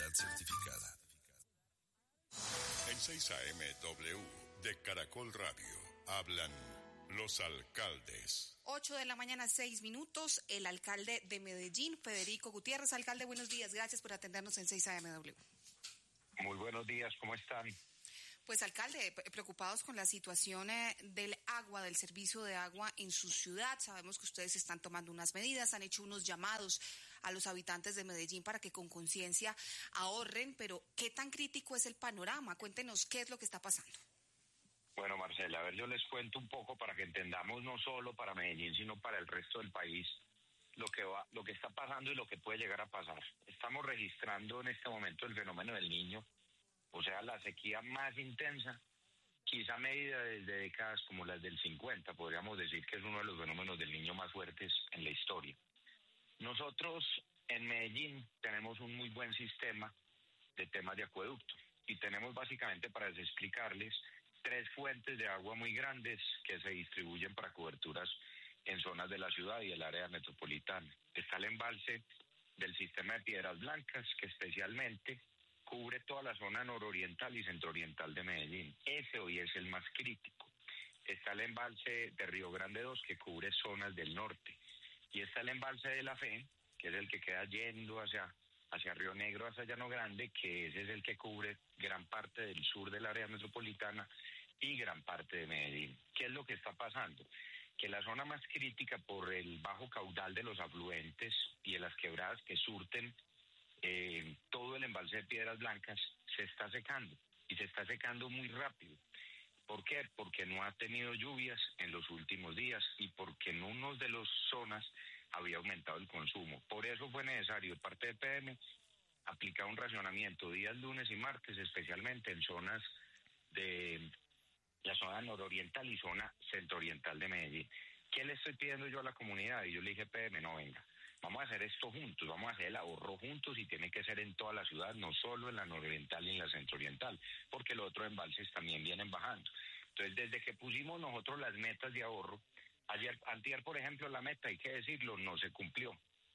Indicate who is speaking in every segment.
Speaker 1: calidad certificada. En 6 AM de Caracol Radio hablan los alcaldes.
Speaker 2: 8:06 a.m. El alcalde de Medellín, Federico Gutiérrez. Alcalde, buenos días. Gracias por atendernos en 6 AM.
Speaker 3: Muy buenos días, ¿cómo están?
Speaker 2: Pues, alcalde, preocupados con la situación del agua, del servicio de agua en su ciudad. Sabemos que ustedes están tomando unas medidas, han hecho unos llamados a los habitantes de Medellín para que con conciencia ahorren, pero ¿qué tan crítico es el panorama? Cuéntenos qué es lo que está pasando.
Speaker 3: Bueno, Marcela, a ver, yo les cuento un poco para que entendamos no solo para Medellín, sino para el resto del país lo que está pasando y lo que puede llegar a pasar. Estamos registrando en este momento el fenómeno del Niño, o sea, la sequía más intensa, quizá medida desde décadas como las del 50, podríamos decir que es uno de los fenómenos del Niño más fuertes en la historia. Nosotros en Medellín tenemos un muy buen sistema de temas de acueducto y tenemos básicamente, para explicarles, 3 fuentes de agua muy grandes que se distribuyen para coberturas en zonas de la ciudad y el área metropolitana. Está el embalse del sistema de Piedras Blancas, que especialmente cubre toda la zona nororiental y centrooriental de Medellín. Ese hoy es el más crítico. Está el embalse de Río Grande 2, que cubre zonas del norte. Y está el embalse de La Fe, que es el que queda yendo hacia Río Negro, hacia Llano Grande, que ese es el que cubre gran parte del sur del área metropolitana y gran parte de Medellín. ¿Qué es lo que está pasando? Que la zona más crítica, por el bajo caudal de los afluentes y de las quebradas que surten todo el embalse de Piedras Blancas, se está secando, y se está secando muy rápido. ¿Por qué? Porque no ha tenido lluvias en los últimos días y porque en unos de las zonas había aumentado el consumo. Por eso fue necesario, de parte de PM, aplicar un racionamiento días lunes y martes, especialmente en zonas de la zona nororiental y zona centrooriental de Medellín. ¿Qué le estoy pidiendo yo a la comunidad? Y yo le dije, PM, no, venga, vamos a hacer esto juntos, vamos a hacer el ahorro juntos, y tiene que ser en toda la ciudad, no solo en la nororiental y en la centrooriental, porque los otros embalses también vienen bajando. Entonces, desde que pusimos nosotros las metas de ahorro, antier, por ejemplo, la meta, hay que decirlo, no se cumplió.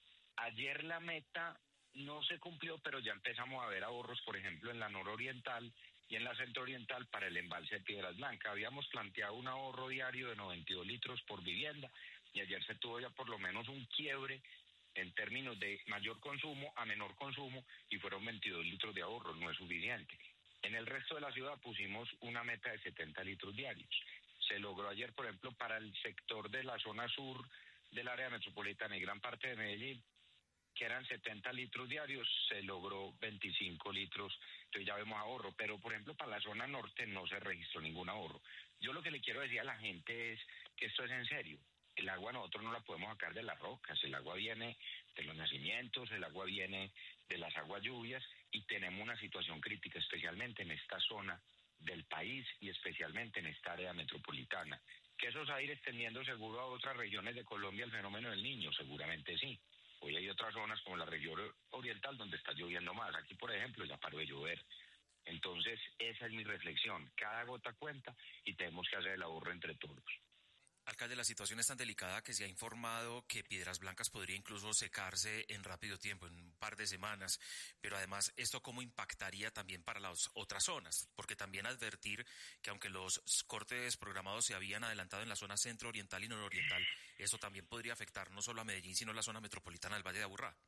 Speaker 3: Ayer la meta no se cumplió, pero ya empezamos a ver ahorros, por ejemplo, en la nororiental y en la centrooriental para el embalse de Piedras Blancas. Habíamos planteado un ahorro diario de 92 litros por vivienda, y ayer se tuvo ya por lo menos un quiebre en términos de mayor consumo a menor consumo, y fueron 22 litros de ahorro, no es suficiente. En el resto de la ciudad pusimos una meta de 70 litros diarios. Se logró ayer, por ejemplo, para el sector de la zona sur del área metropolitana y gran parte de Medellín, que eran 70 litros diarios, se logró 25 litros, entonces ya vemos ahorro. Pero, por ejemplo, para la zona norte no se registró ningún ahorro. Yo lo que le quiero decir a la gente es que esto es en serio. El agua nosotros no la podemos sacar de las rocas, el agua viene de los nacimientos, el agua viene de las aguas lluvias, y tenemos una situación crítica, especialmente en esta zona del país y especialmente en esta área metropolitana. ¿Que eso se va a ir extendiendo seguro a otras regiones de Colombia el fenómeno del Niño? Seguramente sí. Hoy hay otras zonas como la región oriental donde está lloviendo más. Aquí, por ejemplo, ya paró de llover. Entonces, esa es mi reflexión. Cada gota cuenta y tenemos que hacer el ahorro entre todos.
Speaker 4: Alcalde, la situación es tan delicada que se ha informado que Piedras Blancas podría incluso secarse en rápido tiempo, en un par de semanas, pero además, ¿esto cómo impactaría también para las otras zonas? Porque también advertir que aunque los cortes programados se habían adelantado en la zona centro-oriental y nororiental, eso también podría afectar no solo a Medellín, sino a la zona metropolitana del Valle de Aburrá.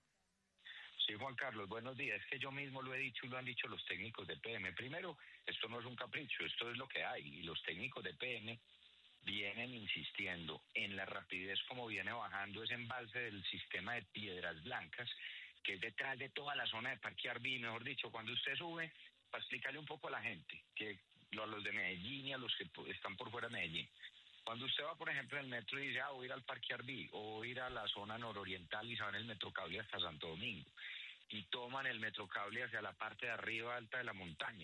Speaker 3: Sí, Juan Carlos, buenos días. Es que yo mismo lo he dicho y lo han dicho los técnicos de PM. Primero, esto no es un capricho, esto es lo que hay, y los técnicos de PM vienen insistiendo en la rapidez como viene bajando ese embalse del sistema de Piedras Blancas, que es detrás de toda la zona de Parque Arví. Mejor dicho, cuando usted sube, para explicarle un poco a la gente, que a los de Medellín y a los que están por fuera de Medellín, cuando usted va, por ejemplo, en el metro y dice, voy a ir al Parque Arví, o voy a ir a la zona nororiental, y se van el Metrocable hasta Santo Domingo, y toman el Metrocable hacia la parte de arriba alta de la montaña.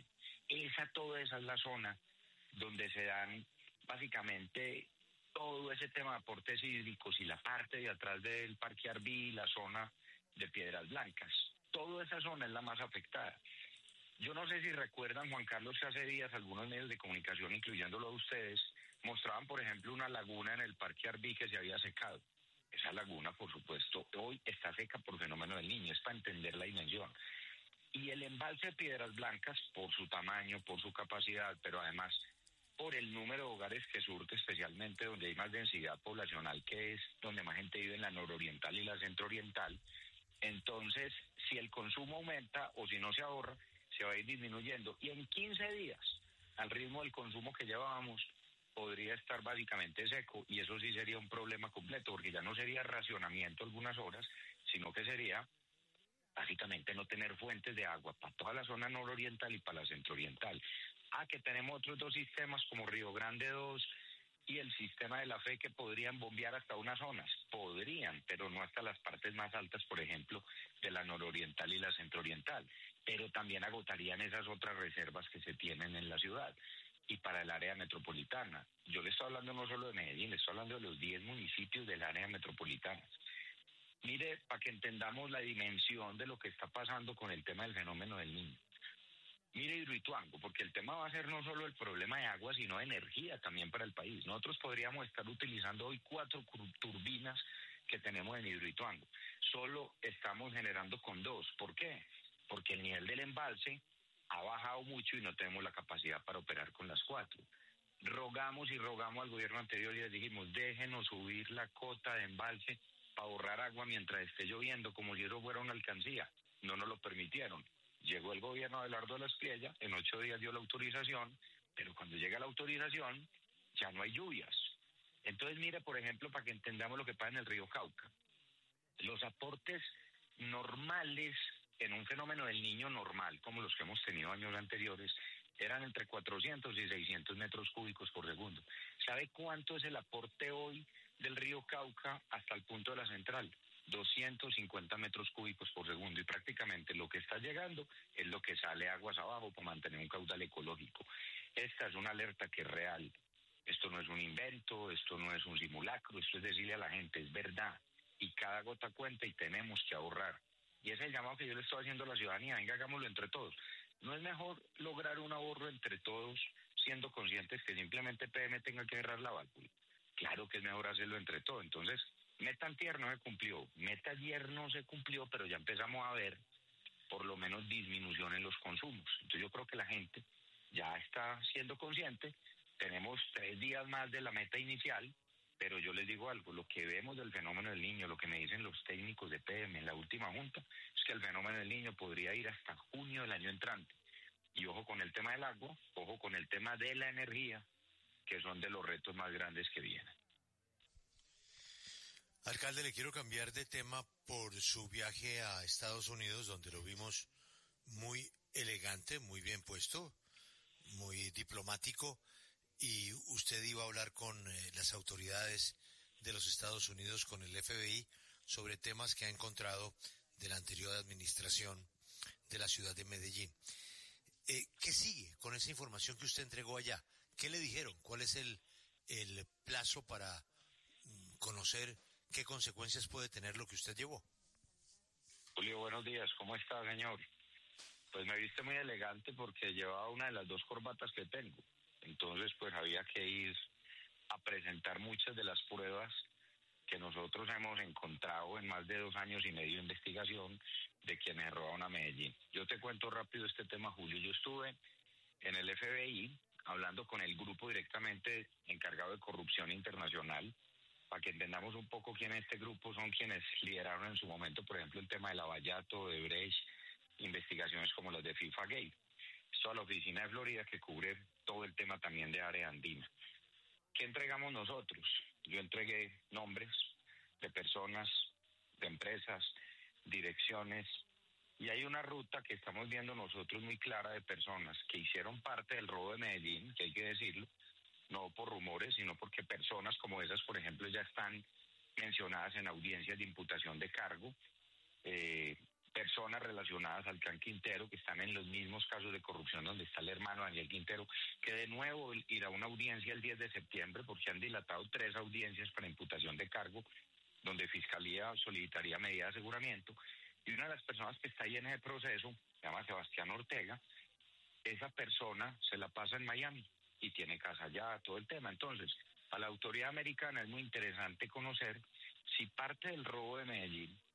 Speaker 3: Toda esa es la zona donde se dan básicamente todo ese tema de aportes hídricos, y la parte de atrás del Parque Arví, la zona de Piedras Blancas. Toda esa zona es la más afectada. Yo no sé si recuerdan, Juan Carlos, que hace días algunos medios de comunicación, incluyéndolo a ustedes, mostraban, por ejemplo, una laguna en el Parque Arví que se había secado. Esa laguna, por supuesto, hoy está seca por fenómeno del Niño, es para entender la dimensión. Y el embalse de Piedras Blancas, por su tamaño, por su capacidad, pero además por el número de hogares que surte, especialmente donde hay más densidad poblacional, que es donde más gente vive en la nororiental y la centrooriental. Entonces, si el consumo aumenta o si no se ahorra, se va a ir disminuyendo. Y en 15 días, al ritmo del consumo que llevábamos, podría estar básicamente seco, y eso sí sería un problema completo, porque ya no sería racionamiento algunas horas, sino que sería básicamente no tener fuentes de agua para toda la zona nororiental y para la centrooriental. Que tenemos otros dos sistemas como Río Grande 2 y el sistema de la Fe, que podrían bombear hasta unas zonas, podrían, pero no hasta las partes más altas, por ejemplo, de la nororiental y la centrooriental, pero también agotarían esas otras reservas que se tienen en la ciudad. Y para el área metropolitana, yo le estoy hablando no solo de Medellín, le estoy hablando de los 10 municipios del área metropolitana. Mire, para que entendamos la dimensión de lo que está pasando con el tema del fenómeno del Niño. Mire Hidroituango, porque el tema va a ser no solo el problema de agua, sino de energía también para el país. Nosotros podríamos estar utilizando hoy 4 turbinas que tenemos en Hidroituango. Solo estamos generando con 2. ¿Por qué? Porque el nivel del embalse ha bajado mucho y no tenemos la capacidad para operar con las 4. Rogamos y rogamos al gobierno anterior y les dijimos, déjenos subir la cota de embalse para ahorrar agua mientras esté lloviendo, como si eso fuera una alcancía. No nos lo permitieron. Llegó el gobierno de Abelardo de la Espriella, en 8 días dio la autorización, pero cuando llega la autorización ya no hay lluvias. Entonces, mire, por ejemplo, para que entendamos lo que pasa en el río Cauca, los aportes normales en un fenómeno del Niño normal, como los que hemos tenido años anteriores, eran entre 400 y 600 metros cúbicos por segundo. ¿Sabe cuánto es el aporte hoy del río Cauca hasta el punto de la central? 250 metros cúbicos por segundo, y prácticamente lo que está llegando es lo que sale aguas abajo para mantener un caudal ecológico. Esta es una alerta que es real. Esto no es un invento, esto no es un simulacro, esto es decirle a la gente, es verdad, y cada gota cuenta y tenemos que ahorrar. Y ese es el llamado que yo le estoy haciendo a la ciudadanía, venga, hagámoslo entre todos. ¿No es mejor lograr un ahorro entre todos siendo conscientes que simplemente PM tenga que cerrar la válvula? Claro que es mejor hacerlo entre todos. Entonces, Meta antier no se cumplió, Meta ayer no se cumplió, pero ya empezamos a ver por lo menos disminución en los consumos. Entonces yo creo que la gente ya está siendo consciente. Tenemos 3 días más de la meta inicial, pero yo les digo algo, lo que vemos del fenómeno del Niño, lo que me dicen los técnicos de PM en la última junta, es que el fenómeno del Niño podría ir hasta junio del año entrante. Y ojo con el tema del agua, ojo con el tema de la energía, que son de los retos más grandes que vienen.
Speaker 5: Alcalde, le quiero cambiar de tema por su viaje a Estados Unidos, donde lo vimos muy elegante, muy bien puesto, muy diplomático, y usted iba a hablar con las autoridades de los Estados Unidos, con el FBI, sobre temas que ha encontrado de la anterior administración de la ciudad de Medellín. ¿Qué sigue con esa información que usted entregó allá? ¿Qué le dijeron? ¿Cuál es el plazo para conocer qué consecuencias puede tener lo que usted llevó?
Speaker 3: Julio, buenos días. ¿Cómo está, señor? Pues me viste muy elegante porque llevaba una de las 2 corbatas que tengo. Entonces, pues había que ir a presentar muchas de las pruebas que nosotros hemos encontrado en más de 2 años y medio de investigación de quienes robaron a Medellín. Yo te cuento rápido este tema, Julio. Yo estuve en el FBI hablando con el grupo directamente encargado de corrupción internacional, para que entendamos un poco quién es este grupo. Son quienes lideraron en su momento, por ejemplo, el tema de Lavallato, de Brecht, investigaciones como las de FIFA Gate. Esto a la oficina de Florida, que cubre todo el tema también de área andina. ¿Qué entregamos nosotros? Yo entregué nombres de personas, de empresas, direcciones, y hay una ruta que estamos viendo nosotros muy clara de personas que hicieron parte del robo de Medellín, que hay que decirlo, no por rumores, sino porque personas como esas, por ejemplo, ya están mencionadas en audiencias de imputación de cargo, personas relacionadas al clan Quintero, que están en los mismos casos de corrupción donde está el hermano Daniel Quintero, que de nuevo irá a una audiencia el 10 de septiembre, porque han dilatado 3 audiencias para imputación de cargo, donde Fiscalía solicitaría medida de aseguramiento, y una de las personas que está ahí en ese proceso, se llama Sebastián Ortega. Esa persona se la pasa en Miami y tiene casa allá, todo el tema. Entonces, a la autoridad americana es muy interesante conocer si parte del robo de Medellín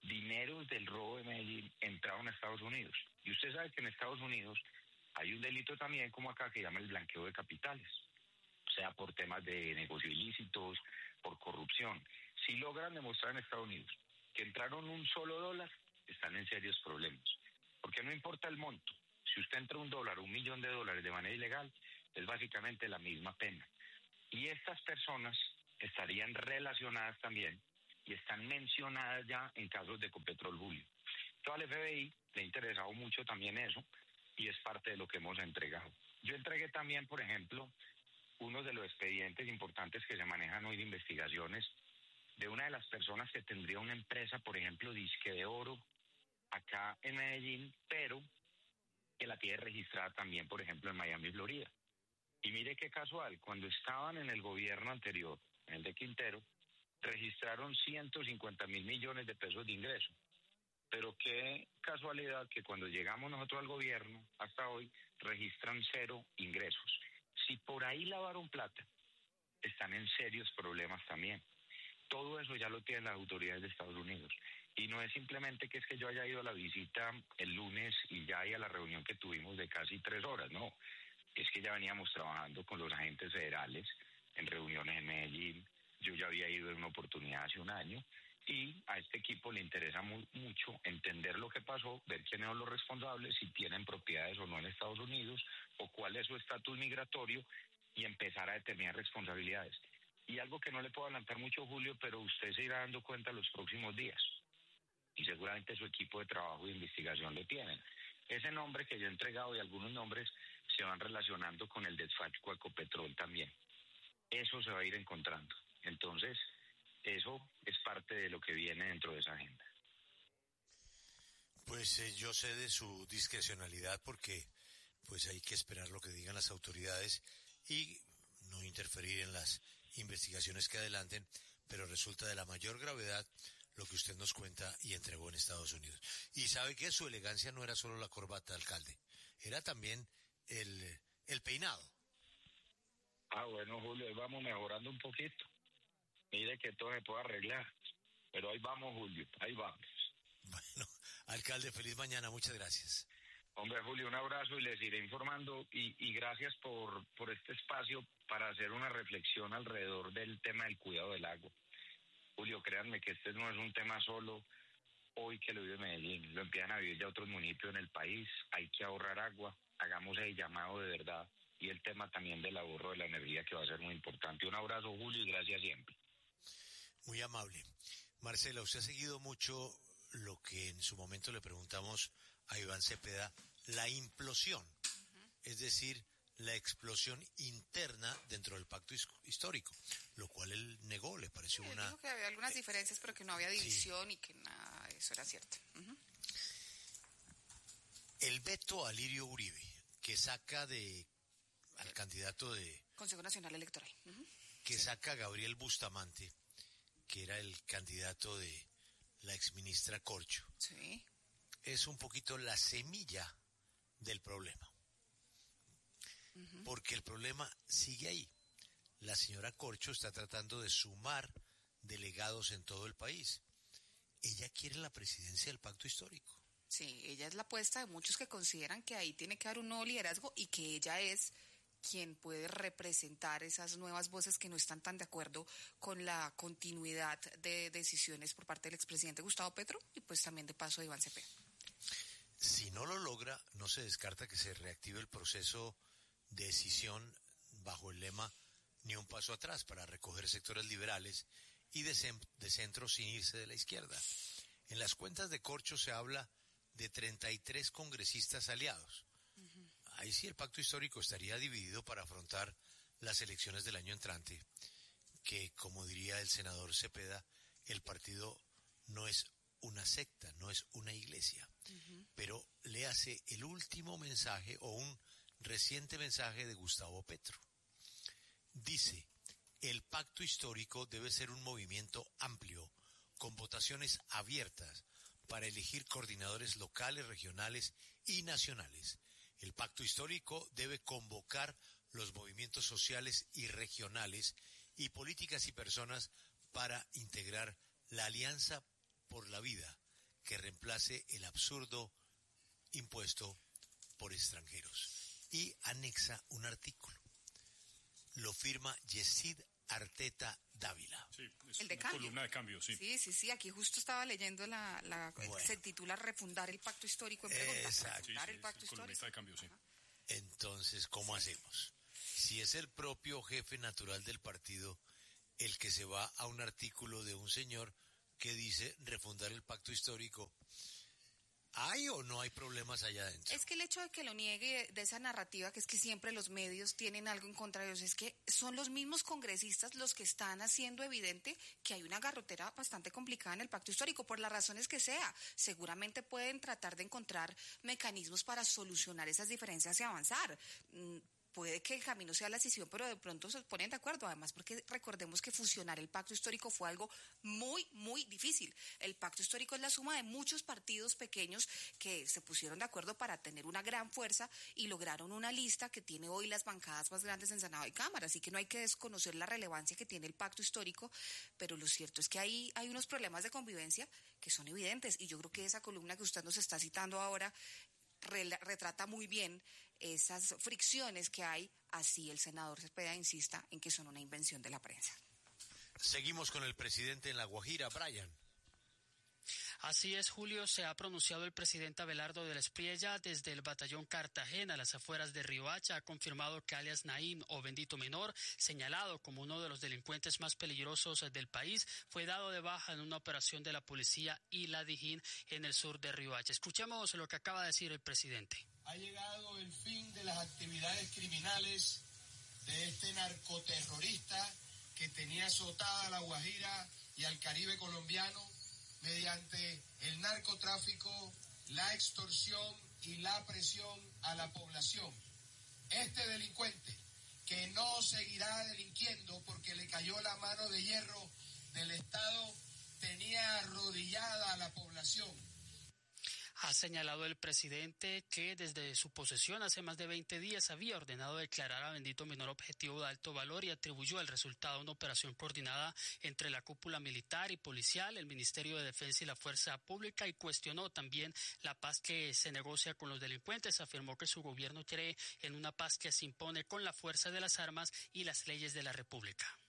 Speaker 3: dineros del robo de Medellín entraron a Estados Unidos. Y usted sabe que en Estados Unidos hay un delito también como acá que llama el blanqueo de capitales, o sea, por temas de negocios ilícitos, por corrupción. Si logran demostrar en Estados Unidos que entraron $1, están en serios problemas, porque no importa el monto. Si usted entra $1, $1 millón de manera ilegal, es básicamente la misma pena. Y estas personas estarían relacionadas también y están mencionadas ya en casos de Ecopetrol Julio. Entonces al FBI le ha interesado mucho también eso y es parte de lo que hemos entregado. Yo entregué también, por ejemplo, uno de los expedientes importantes que se manejan hoy de investigaciones de una de las personas que tendría una empresa, por ejemplo, disque de oro acá en Medellín, pero que la tiene registrada también, por ejemplo, en Miami, Florida. Y mire qué casual, cuando estaban en el gobierno anterior, en el de Quintero, registraron 150.000 millones de pesos de ingreso. Pero qué casualidad que cuando llegamos nosotros al gobierno, hasta hoy, registran 0 ingresos. Si por ahí lavaron plata, están en serios problemas también. Todo eso ya lo tienen las autoridades de Estados Unidos. Y no es simplemente que es que yo haya ido a la visita el lunes y ya a la reunión que tuvimos de casi 3 horas, no. Es que ya veníamos trabajando con los agentes federales en reuniones en Medellín. Yo ya había ido en una oportunidad hace un año y a este equipo le interesa mucho entender lo que pasó, ver quiénes son los responsables, si tienen propiedades o no en Estados Unidos, o cuál es su estatus migratorio, y empezar a determinar responsabilidades. Y algo que no le puedo adelantar mucho, Julio, pero usted se irá dando cuenta los próximos días. Y seguramente su equipo de trabajo y de investigación lo tienen. Ese nombre que yo he entregado y algunos nombres se van relacionando con el despacho de Ecopetrol también. Eso se va a ir encontrando. Entonces, eso es parte de lo que viene dentro de esa agenda.
Speaker 5: Pues yo sé de su discrecionalidad porque pues hay que esperar lo que digan las autoridades y no interferir en las investigaciones que adelanten, pero resulta de la mayor gravedad lo que usted nos cuenta y entregó en Estados Unidos. Y sabe que su elegancia no era solo la corbata, alcalde, era también el peinado.
Speaker 3: Bueno, Julio, ahí vamos mejorando un poquito. Mire que todo se puede arreglar, pero ahí vamos, Julio, ahí vamos.
Speaker 5: Bueno, alcalde, feliz mañana, muchas gracias.
Speaker 3: Hombre, Julio, un abrazo y les iré informando y gracias por este espacio para hacer una reflexión alrededor del tema del cuidado del agua. Julio, créanme que este no es un tema solo hoy que lo vive Medellín, lo empiezan a vivir ya otros municipios en el país, hay que ahorrar agua, hagamos el llamado de verdad y el tema también del ahorro de la energía que va a ser muy importante. Un abrazo, Julio, y gracias siempre.
Speaker 5: Muy amable. Marcela, usted ha seguido mucho lo que en su momento le preguntamos a Iván Cepeda, la implosión, es decir, la explosión interna dentro del pacto histórico, lo cual él negó, le pareció una...
Speaker 2: Dijo que había algunas diferencias, pero que no había división y que nada, eso era cierto.
Speaker 5: El veto a Lirio Uribe, que saca al candidato de...
Speaker 2: Consejo Nacional Electoral.
Speaker 5: Que saca a Gabriel Bustamante, que era el candidato de la exministra Corcho.
Speaker 2: Sí.
Speaker 5: Es un poquito la semilla del problema. Porque el problema sigue ahí. La señora Corcho está tratando de sumar delegados en todo el país. Ella quiere la presidencia del pacto histórico.
Speaker 2: Sí, ella es la apuesta de muchos que consideran que ahí tiene que haber un nuevo liderazgo y que ella es quien puede representar esas nuevas voces que no están tan de acuerdo con la continuidad de decisiones por parte del expresidente Gustavo Petro y pues también de paso de Iván Cepeda.
Speaker 5: Si no lo logra, no se descarta que se reactive el proceso de decisión bajo el lema ni un paso atrás para recoger sectores liberales y de centro sin irse de la izquierda. En las cuentas de Corcho se habla de 33 congresistas aliados. Ahí sí el pacto histórico estaría dividido para afrontar las elecciones del año entrante, que como diría el senador Cepeda, el partido no es una secta, no es una iglesia, pero le hace el último mensaje o un reciente mensaje de Gustavo Petro. Dice, el pacto histórico debe ser un movimiento amplio, con votaciones abiertas, para elegir coordinadores locales, regionales y nacionales. El pacto histórico debe convocar los movimientos sociales y regionales y políticas y personas para integrar la Alianza por la Vida, que reemplace el absurdo impuesto por extranjeros. Y anexa un artículo. Lo firma Yesid Arteta Dávila.
Speaker 6: Sí, es
Speaker 2: El de
Speaker 6: una
Speaker 2: cambio.
Speaker 6: columna de cambio, sí.
Speaker 2: Sí, aquí justo estaba leyendo
Speaker 5: Bueno.
Speaker 2: se titula Refundar el Pacto Histórico en pregunta.
Speaker 5: Exacto.
Speaker 2: Refundar el Pacto
Speaker 6: columnista
Speaker 2: Histórico.
Speaker 6: de cambio, sí.
Speaker 5: Entonces, ¿cómo hacemos? Si es el propio jefe natural del partido el que se va a un artículo de un señor que dice refundar el pacto histórico, ¿hay o no hay problemas allá adentro?
Speaker 2: Es que el hecho de que lo niegue de esa narrativa, que es que siempre los medios tienen algo en contra de ellos, es que son los mismos congresistas los que están haciendo evidente que hay una garrotera bastante complicada en el pacto histórico, por las razones que sea. Seguramente pueden tratar de encontrar mecanismos para solucionar esas diferencias y avanzar. Puede que el camino sea la decisión, pero de pronto se ponen de acuerdo. Además, porque recordemos que fusionar el pacto histórico fue algo muy, muy difícil. El pacto histórico es la suma de muchos partidos pequeños que se pusieron de acuerdo para tener una gran fuerza y lograron una lista que tiene hoy las bancadas más grandes en Senado y Cámara. Así que no hay que desconocer la relevancia que tiene el pacto histórico, pero lo cierto es que hay unos problemas de convivencia que son evidentes. Y yo creo que esa columna que usted nos está citando ahora retrata muy bien esas fricciones que hay, así el senador Cepeda insista en que son una invención de la prensa.
Speaker 5: Seguimos con el presidente en La Guajira, Brian.
Speaker 7: Así es, Julio, se ha pronunciado el presidente Abelardo de la Espriella desde el batallón Cartagena, a las afueras de Riohacha. Ha confirmado que alias Naim o Bendito Menor, señalado como uno de los delincuentes más peligrosos del país, fue dado de baja en una operación de la policía y la Dijín en el sur de Riohacha. Escuchemos lo que acaba de decir el presidente.
Speaker 8: Ha llegado el fin de las actividades criminales de este narcoterrorista que tenía azotada a La Guajira y al Caribe colombiano mediante el narcotráfico, la extorsión y la presión a la población. Este delincuente, que no seguirá delinquiendo porque le cayó la mano de hierro del Estado, tenía arrodillada a la población.
Speaker 7: Ha señalado el presidente que desde su posesión hace más de 20 días había ordenado declarar a Bendito Menor objetivo de alto valor y atribuyó el resultado a una operación coordinada entre la cúpula militar y policial, el Ministerio de Defensa y la Fuerza Pública, y cuestionó también la paz que se negocia con los delincuentes. Afirmó que su gobierno cree en una paz que se impone con la fuerza de las armas y las leyes de la República.